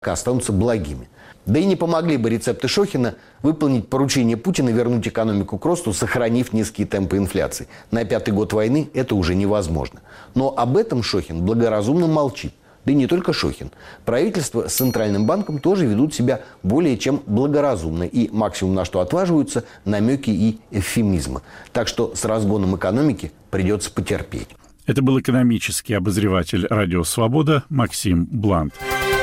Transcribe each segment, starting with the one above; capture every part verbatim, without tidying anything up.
останутся благими. Да и не помогли бы рецепты Шохина выполнить поручение Путина вернуть экономику к росту, сохранив низкие темпы инфляции. На пятый год войны это уже невозможно. Но об этом Шохин благоразумно молчит. Да и не только Шохин. Правительство с Центральным банком тоже ведут себя более чем благоразумно. И максимум, на что отваживаются, намеки и эвфемизмы. Так что с разгоном экономики придется потерпеть. Это был экономический обозреватель «Радио Свобода» Максим Блант.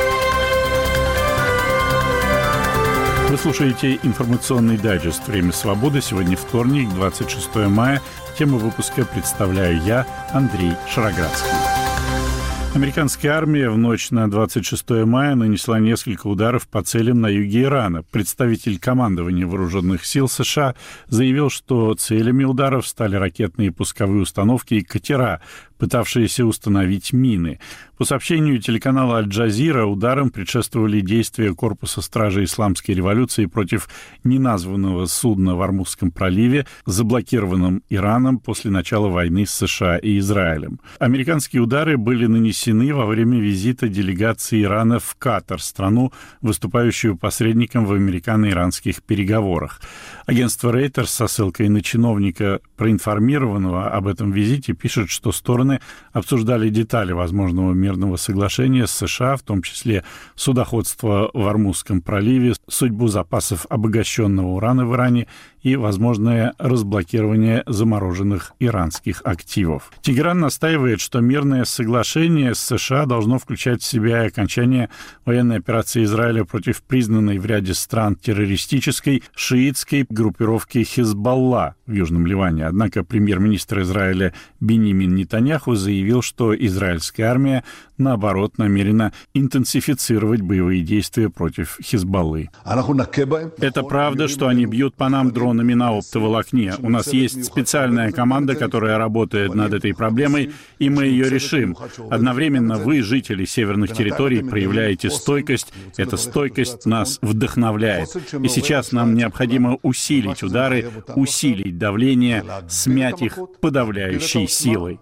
Вы слушаете информационный дайджест «Время свободы». Сегодня вторник, двадцать шестое мая. Тему выпуска представляю я, Андрей Шароградский. Американская армия в ночь на двадцать шестое мая нанесла несколько ударов по целям на юге Ирана. Представитель командования вооруженных сил США заявил, что целями ударов стали ракетные пусковые установки и катера, пытавшиеся установить мины. По сообщению телеканала «Аль-Джазира», ударам предшествовали действия Корпуса стражи Исламской революции против неназванного судна в Ормузском проливе, заблокированном Ираном после начала войны с США и Израилем. Американские удары были нанесены во время визита делегации Ирана в Катар, страну, выступающую посредником в американо-иранских переговорах. Агентство Reuters со ссылкой на чиновника, проинформированного об этом визите, пишет, что стороны обсуждали детали возможного мирного соглашения с США, в том числе судоходство в Ормузском проливе, судьбу запасов обогащенного урана в Иране и возможное разблокирование замороженных иранских активов. Тегеран настаивает, что мирное соглашение с США должно включать в себя окончание военной операции Израиля против признанной в ряде стран террористической шиитской группировки Хизбалла в Южном Ливане. Однако премьер-министр Израиля Биньямин Нетаньяху заявил, что израильская армия, наоборот, намерена интенсифицировать боевые действия против Хизбаллы. Это правда, что они бьют по нам дронами на оптоволокне. У нас есть специальная команда, которая работает над этой проблемой, и мы ее решим. Одновременно вы, жители северных территорий, проявляете стойкость. Эта стойкость нас вдохновляет. И сейчас нам необходимо усилить удары, усилить давление, смять их подавляющей силой.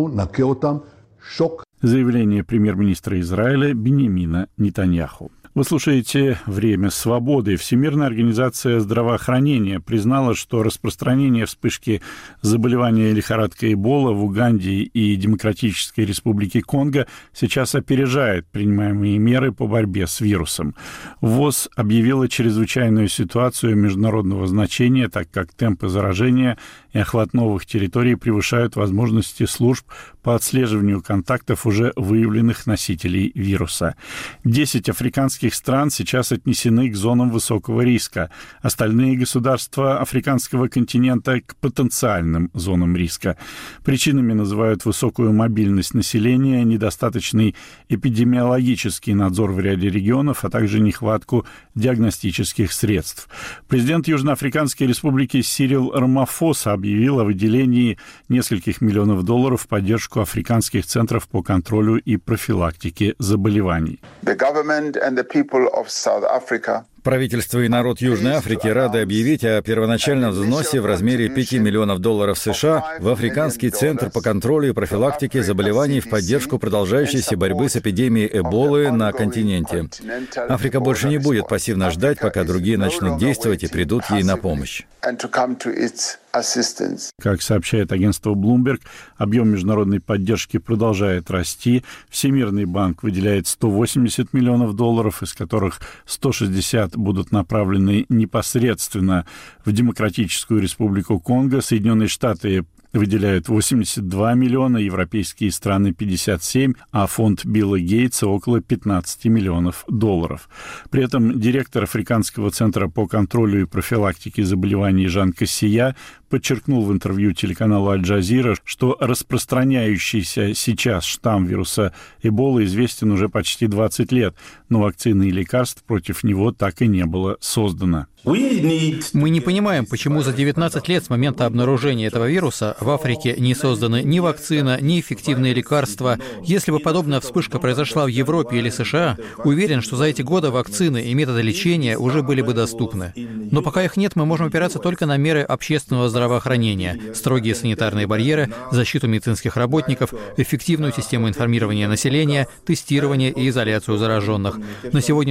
Заявление премьер-министра Израиля Биньямина Нетаньяху. Вы слушаете «Время свободы». Всемирная организация здравоохранения признала, что распространение вспышки заболевания лихорадкой Эбола в Уганде и Демократической Республике Конго сейчас опережает принимаемые меры по борьбе с вирусом. ВОЗ объявила чрезвычайную ситуацию международного значения, так как темпы заражения и охват новых территорий превышают возможности служб по отслеживанию контактов уже выявленных носителей вируса. Десять африканских стран сейчас отнесены к зонам высокого риска. Остальные государства африканского континента к потенциальным зонам риска. Причинами называют высокую мобильность населения, недостаточный эпидемиологический надзор в ряде регионов, а также нехватку диагностических средств. Президент Южноафриканской республики Сирил Рамафоса объявил о выделении нескольких миллионов долларов в поддержку африканских центров по контролю и профилактике заболеваний. Правительство и народ Южной Африки рады объявить о первоначальном взносе в размере пяти миллионов долларов США в Африканский центр по контролю и профилактике заболеваний в поддержку продолжающейся борьбы с эпидемией Эболы на континенте. Африка больше не будет пассивно ждать, пока другие начнут действовать и придут ей на помощь. Как сообщает агентство Bloomberg, объем международной поддержки продолжает расти. Всемирный банк выделяет сто восемьдесят миллионов долларов, из которых сто шестьдесят будут направлены непосредственно в Демократическую Республику Конго. Соединенные Штаты выделяют восемьдесят два миллиона, европейские страны пятьдесят семь, а фонд Билла Гейтса около пятнадцать миллионов долларов. При этом директор Африканского центра по контролю и профилактике заболеваний Жан Кассия подчеркнул в интервью телеканалу «Аль-Джазира», что распространяющийся сейчас штамм вируса Эбола известен уже почти двадцать лет, но вакцины и лекарств против него так и не было создано. Мы не понимаем, почему за девятнадцать лет с момента обнаружения этого вируса в Африке не созданы ни вакцина, ни эффективные лекарства. Если бы подобная вспышка произошла в Европе или США, уверен, что за эти годы вакцины и методы лечения уже были бы доступны. Но пока их нет, мы можем опираться только на меры общественного здравоохранения, строгие санитарные барьеры, защиту медицинских работников, эффективную систему информирования населения, тестирование и изоляцию зараженных. На сегодня